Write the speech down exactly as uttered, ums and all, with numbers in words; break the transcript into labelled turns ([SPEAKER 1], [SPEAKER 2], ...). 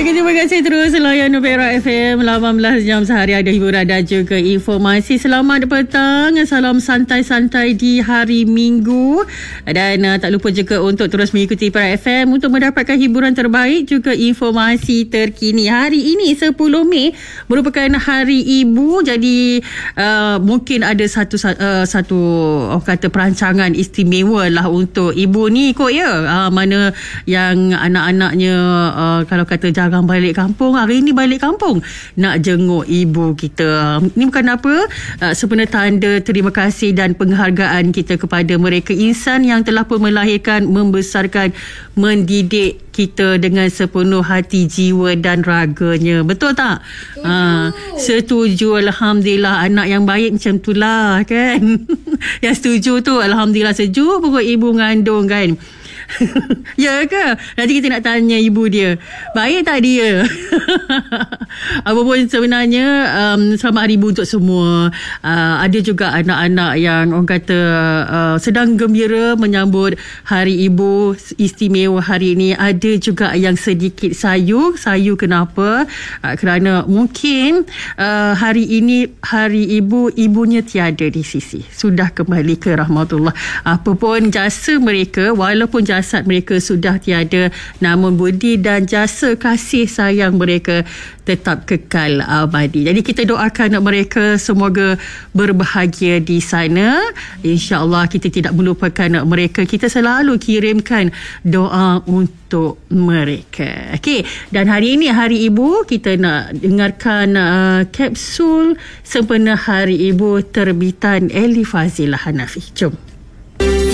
[SPEAKER 1] Okey, terima kasih terus layan Perak F M lapan belas jam sehari ada hiburan dan juga informasi. Selamat petang, salam santai-santai di hari Minggu. Dan uh, tak lupa juga untuk terus mengikuti Perak F M untuk mendapatkan hiburan terbaik juga informasi terkini. Hari ini sepuluh Mei merupakan Hari Ibu. Jadi uh, mungkin ada satu uh, satu orang kata perancangan istimewa lah untuk ibu ni kot ya. Uh, mana yang anak-anaknya uh, kalau kata jangan balik kampung, hari ini balik kampung nak jenguk ibu kita. Ini bukan apa, uh, sebenarnya tanda terima kasih dan penghargaan kita kepada mereka, insan yang telah pun melahirkan, membesarkan, mendidik kita dengan sepenuh hati, jiwa dan raganya. Betul tak? Setuju. Uh, setuju. Alhamdulillah, anak yang baik macam itulah kan. Yang setuju tu alhamdulillah, sejuk pokok ibu mengandung kan. Ya ke? Nanti kita nak tanya ibu dia, baik tak dia? Apa pun sebenarnya, um, selamat Hari Ibu untuk semua. uh, Ada juga anak-anak yang orang kata uh, sedang gembira menyambut Hari Ibu istimewa hari ini. Ada juga yang sedikit sayu. Sayu kenapa? Uh, kerana mungkin uh, hari ini Hari Ibu, ibunya tiada di sisi, sudah kembali ke rahmatullah. Apa pun jasa mereka, walaupun jasad mereka sudah tiada, namun budi dan jasa kasih sayang mereka tetap kekal abadi. Jadi kita doakan mereka semoga berbahagia di sana. InsyaAllah kita tidak melupakan mereka. Kita selalu kirimkan doa untuk mereka. Okey, dan hari ini Hari Ibu, kita nak dengarkan uh, kapsul sempena Hari Ibu terbitan Eli Fazilah Hanafi. Jom.